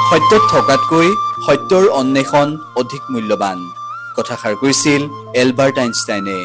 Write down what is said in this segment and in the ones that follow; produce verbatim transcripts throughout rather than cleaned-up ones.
সত্যত থকাতকৈ সত্যৰ অন্বেষণ অধিক মূল্যৱান কথাষাৰ কৈছিল এলবাৰ্ট আইনষ্টাইনে।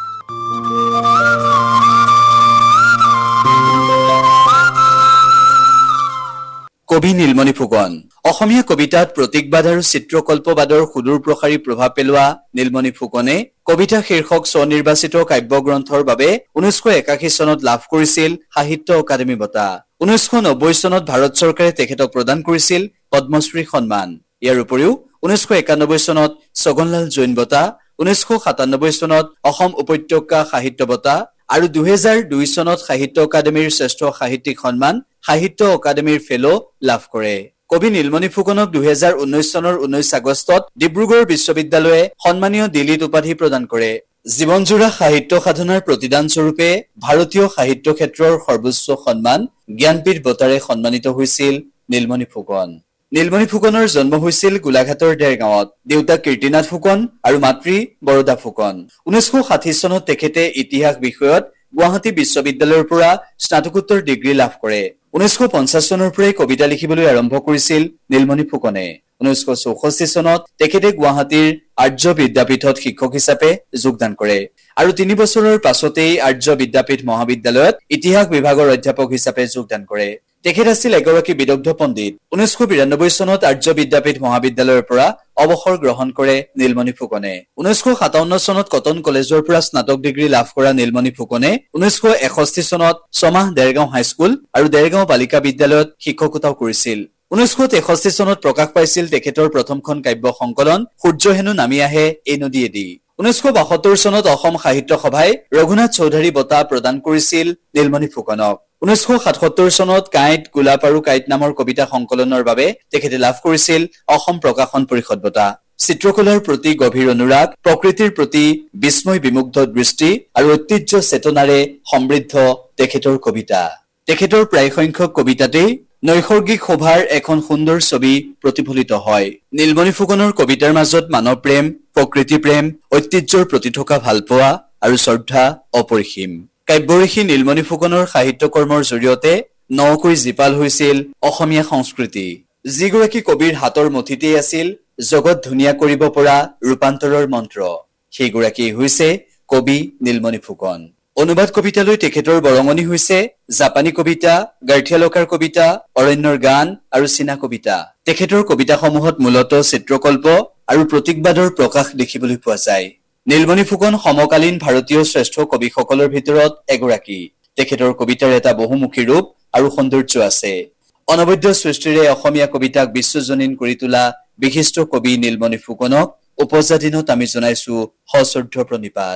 কবি নীলমণি ফুকন। অসমীয়া কবিতাত প্ৰতীকবাদ আৰু চিত্ৰকল্পবাদৰ সুদূৰ প্ৰসাৰী প্ৰভাৱ পেলোৱা নীলমণি ফুকনে কবিতা শীৰ্ষক স্বনিৰ্বাচিত কাব্যগ্ৰন্থৰ বাবে ঊনৈছশ একাশী চনত লাভ কৰিছিল সাহিত্য অকাডেমী বঁটা। ঊনৈছশ নব্বৈ চনত ভাৰত চৰকাৰে তেখেতক প্ৰদান কৰিছিল পদ্মশ্ৰী সন্মান। ইয়াৰ উপৰিও ঊনৈছশ একানব্বৈ চনত ছগনলাল জৈন বঁটা, ঊনৈছশ সাতানব্বৈ চনত অসম উপত্যকা সাহিত্য বঁটা আৰু দুহেজাৰ দুই চনত সাহিত্য অকাডেমীৰ শ্ৰেষ্ঠ সাহিত্যিক সন্মান সাহিত্য অকাডেমীৰ ফেলো লাভ কৰে। কবি নীলমণি ফুকনক দুহেজাৰ ঊনৈশ চনৰ ঊনৈশ আগষ্টত ডিব্ৰুগড় বিশ্ববিদ্যালয়ে সন্মানীয় ডিলিট উপাধি প্ৰদান কৰে। জীৱনজোৰা সাহিত্য সাধনাৰ প্ৰতিদান স্বৰূপে ভাৰতীয় সাহিত্য ক্ষেত্ৰৰ সৰ্বোচ্চ সন্মান জ্ঞানপীঠ বঁটাৰে সন্মানিত হৈছিল নীলমণি ফুকন। নীলমণি ফুকনৰ জন্ম হৈছিল গোলাঘাটৰ দেৰগাঁৱত। দেউতাক কীৰ্তিনাথ ফুকন আৰু মাতৃ বৰদা ফুকন। ঊনৈছশ ষাঠি চনত তেখেতে ইতিহাস বিষয়ত গুৱাহাটী বিশ্ববিদ্যালয়ৰ পৰা স্নাতকোত্তৰ ডিগ্ৰী লাভ কৰে। ঊনৈছশ পঞ্চাছ চনৰ পৰাই কবিতা লিখিবলৈ আৰম্ভ কৰিছিল নীলমণি ফুকনে। ঊনৈছশ চৌষষ্ঠি চনত তেখেতে গুৱাহাটীৰ আৰ্য বিদ্যাপীঠত শিক্ষক হিচাপে যোগদান কৰে আৰু তিনি বছৰৰ পাছতেই আৰ্য বিদ্যাপীঠ মহাবিদ্যালয়ত ইতিহাস বিভাগৰ অধ্যাপক হিচাপে যোগদান কৰে। তেখেত আছিল এগৰাকী বিদগ্ধ পণ্ডিত। ঊনৈছশ বিৰানব্বৈ চনত আৰ্য বিদ্যাপীঠ মহাবিদ্যালয়ৰ পৰা অৱসৰ গ্ৰহণ কৰে নীলমণি ফুকনে। ঊনৈছশ সাতাৱন্ন চনত কটন কলেজৰ পৰা স্নাতক ডিগ্ৰী লাভ কৰা নীলমণি ফুকনে ঊনৈছশ এষষ্ঠি চনত ছমাহ দেৰগাঁও হাইস্কুল আৰু দেৰগাঁও বালিকা বিদ্যালয়ত শিক্ষকতাও কৰিছিল। ঊনৈছশ তেষষ্ঠি চনত প্ৰকাশ পাইছিল তেখেতৰ প্ৰথমখন কাব্য সংকলন সূৰ্য হেনো নামি আহে এই নদীয়েদি। ঊনৈছশ বাসত্তৰ চনত অসম সাহিত্য সভাই ৰঘুনাথ চৌধুৰী বঁটা প্ৰদান কৰিছিল নীলমণি ফুকনক। ঊনৈছশ সাতসত্তৰ চনত কাঁইট, গোলাপ আৰু কাঁইট নামৰ কবিতা সংকলনৰ বাবে তেখেতে লাভ কৰিছিল অসম প্ৰকাশন পৰিষদ বঁটা। চিত্ৰকলাৰ প্ৰতি গভীৰ অনুৰাগ, প্ৰকৃতিৰ প্ৰতি বিস্ময় বিমুগ্ধ দৃষ্টি আৰু ঐতিহ্য চেতনাৰে সমৃদ্ধ তেখেতৰ কবিতা। তেখেতৰ প্ৰায়সংখ্যক কবিতাতেই নৈসৰ্গিক শোভাৰ এখন সুন্দৰ ছবি প্ৰতিফলিত হয়। নীলমণি ফুকনৰ কবিতাৰ মাজত মানৱ প্ৰেম, প্ৰকৃতি প্ৰেম, ঐতিহ্যৰ প্ৰতি থকা ভালপোৱা আৰু শ্ৰদ্ধা অপৰিসীম। কাব্যঋষি নীলমণি ফুকনৰ সাহিত্য কৰ্মৰ জৰিয়তে নকৈ জীপাল হৈছিল অসমীয়া সংস্কৃতি। যিগৰাকী কবিৰ হাতৰ মুঠিতেই আছিল জগত ধুনীয়া কৰিব পৰা ৰূপান্তৰৰ মন্ত্ৰ, সেইগৰাকী হৈছে কবি নীলমণি ফুকন। অনুবাদ কবিতালৈ তেখেতৰ বৰঙণি হৈছে জাপানী কবিতা, গাৰ্থিয়ালকাৰ কবিতা, অৰণ্যৰ গান আৰু চীনা কবিতা। তেখেতৰ কবিতাসমূহত মূলতঃ চিত্ৰকল্প আৰু প্ৰতীকবাদৰ প্ৰকাশ দেখিবলৈ পোৱা যায়। নীলমণি ফুকন সমকালীন ভাৰতীয় শ্ৰেষ্ঠ কবিসকলৰ ভিতৰত এগৰাকী। তেখেতৰ কবিতাৰ এটা বহুমুখী ৰূপ আৰু সৌন্দৰ্য আছে। অনবদ্য সৃষ্টিৰে অসমীয়া কবিতাক বিশ্বজনীন কৰি তোলা বিশিষ্ট কবি নীলমণি ফুকনক উপজা দিনত আমি জনাইছো সশ্ৰদ্ধ প্ৰণিপাত।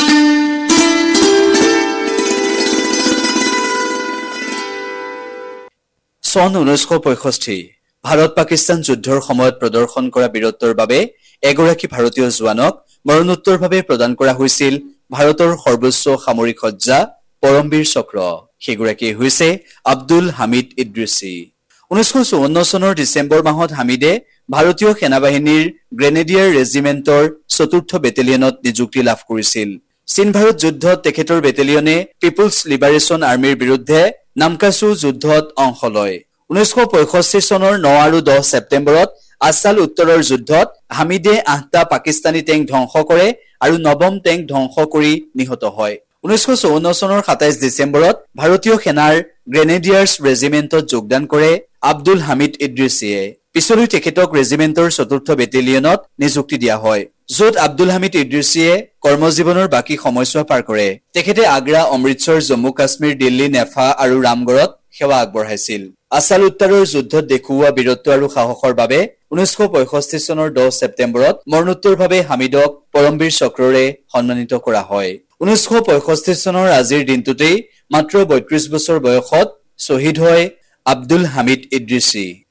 চন ঊনৈছশ পঁয়ষষ্ঠি ভাৰত পাকিস্তান যুদ্ধৰ সময়ত প্ৰদৰ্শন কৰা বীৰত্বৰ বাবে এগৰাকী ভাৰতীয় জোৱানক মৰণোত্তৰভাৱে প্ৰদান কৰা হৈছিল ভাৰতৰ সৰ্বোচ্চ সামৰিক সজ্জা পৰমবীৰ চক্ৰ। সেইগৰাকী হৈছে আব্দুল হামিদ ইদ্ৰিছী। ঊনৈছশ চৌৱন্ন চনৰ ডিচেম্বৰ মাহত হামিদে ভাৰতীয় সেনাবাহিনীৰ গ্ৰেনেডিয়াৰ ৰেজিমেণ্টৰ চতুৰ্থ বেটেলিয়নত নিযুক্তি লাভ কৰিছিল। চীন ভাৰত যুদ্ধত তেখেতৰ বেটেলিয়নে পিপুলছ লিবাৰেশ্যন আৰ্মীৰ বিৰুদ্ধে নামকাচু যুদ্ধত অংশ লয়। ঊনৈছশ পঁয়ষষ্ঠি চনৰ ন আৰু দহ ছেপ্টেম্বৰত আছাল উত্তৰৰ যুদ্ধত হামিদে আঠটা পাকিস্তানী টেংক ধ্বংস কৰে আৰু নৱম টেংক ধ্বংস কৰি নিহত হয়। ঊনৈছশ চৌৱন্ন চনৰ সাতাইশ ডিচেম্বৰত ভাৰতীয় সেনাৰ গ্ৰেনেডিয়াৰ্ছ ৰেজিমেণ্টত যোগদান কৰে আব্দুল হামিদ ইদ্ৰিছীয়ে। পিছলৈ তেখেতক ৰেজিমেণ্টৰ চতুৰ্থ বেটেলিয়নত নিযুক্তি দিয়া হয়, য'ত আব্দুল হামিদ ইদ্ৰিছীয়ে কৰ্মজীৱনৰ বাকী সময়ছোৱা পাৰ কৰে। তেখেতে আগ্ৰা, অমৃতসৰ, জম্মু কাশ্মীৰ, দিল্লী, নেফা আৰু ৰামগড়ত সেৱা আগবঢ়াইছিল। আছাল উত্তৰৰ যুদ্ধত দেখুওৱা বীৰত্ব আৰু সাহসৰ বাবে ঊনৈছশ পঁয়ষষ্ঠি চনৰ দহ ছেপ্টেম্বৰত মৰণোত্তৰভাৱে হামিদক পৰমবীৰ চক্ৰৰে সন্মানিত কৰা হয়। ঊনৈছশ পঁয়ষষ্ঠি চনৰ আজিৰ দিনটোতেই মাত্ৰ বত্ৰিশ বছৰ বয়সত শ্বহীদ হয় আব্দুল হামিদ ইদ্ৰিছী।